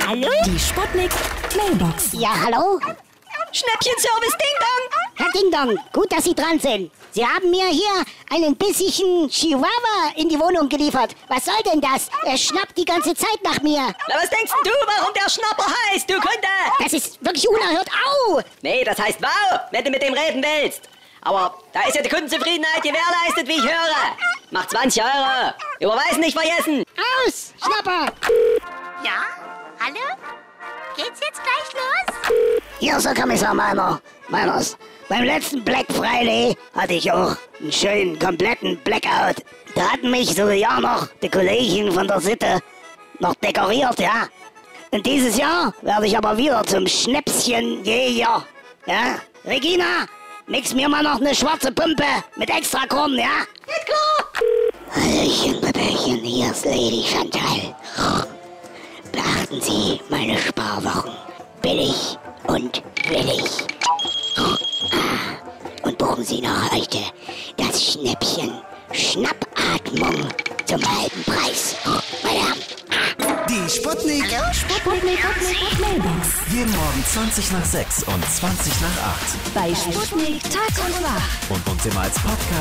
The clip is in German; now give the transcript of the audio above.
Hallo? Die Sputnik Mailbox. Ja, hallo? Schnäppchenservice Ding Dong! Herr Ding Dong, gut, dass Sie dran sind. Sie haben mir hier einen bissigen Chihuahua in die Wohnung geliefert. Was soll denn das? Er schnappt die ganze Zeit nach mir. Na, was denkst denn du, warum der Schnapper heißt, du Kunde? Das ist wirklich unerhört. Au! Nee, das heißt wow, wenn du mit dem reden willst. Aber da ist ja die Kundenzufriedenheit gewährleistet, wie ich höre. Macht 20 €. Überweisen nicht vergessen. Aus, Schnapper! Ja? Hallo? Geht's jetzt gleich los? Hier ist der Kommissar Meiners. Beim letzten Black Friday hatte ich auch einen schönen, kompletten Blackout. Da hatten mich sogar noch die Kollegen von der Sitte noch dekoriert, ja. Und dieses Jahr werde ich aber wieder zum Schnäpschenjäger, ja. Regina, mix mir mal noch eine schwarze Pumpe mit extra Korn, ja. Geht klar. Hallöchen, Babellchen, hier ist Lady Chantal. Beachten Sie meine Sparwochen. Billig und willig. Und buchen Sie noch heute das Schnäppchen Schnappatmung zum halben Preis. Meine Herren. Die Sputnik. Hallo? Sputnik Mailbox. Jeden Morgen 20 nach 6 und 20 nach 8. Bei Sputnik Tag und Nacht. Und uns immer als Podcast